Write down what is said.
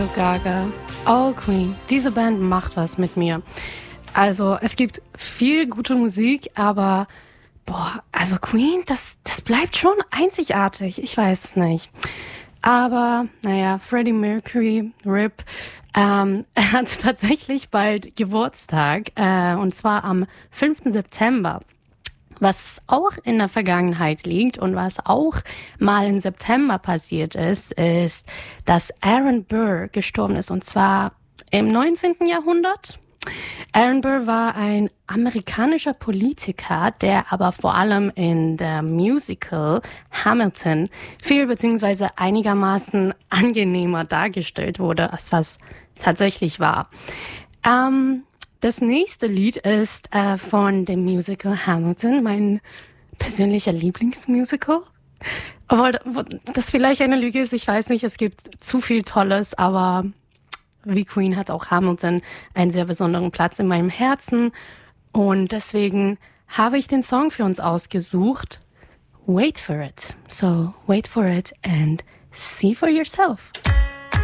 Gaga. Oh, Queen. Diese Band macht was mit mir. Also, es gibt viel gute Musik, aber also Queen, das bleibt schon einzigartig. Ich weiß es nicht. Aber, naja, Freddie Mercury, RIP, er hat tatsächlich bald Geburtstag, und zwar am 5. September. Was auch in der Vergangenheit liegt und was auch mal im September passiert ist, dass Aaron Burr gestorben ist, und zwar im 19. Jahrhundert. Aaron Burr war ein amerikanischer Politiker, der aber vor allem in der Musical Hamilton viel beziehungsweise einigermaßen angenehmer dargestellt wurde, als was tatsächlich war. Das nächste Lied ist von dem Musical Hamilton, mein persönlicher Lieblingsmusical. Obwohl das vielleicht eine Lüge ist, ich weiß nicht, es gibt zu viel Tolles, aber wie Queen hat auch Hamilton einen sehr besonderen Platz in meinem Herzen. Und deswegen habe ich den Song für uns ausgesucht. Wait for it. So wait for it and see for yourself.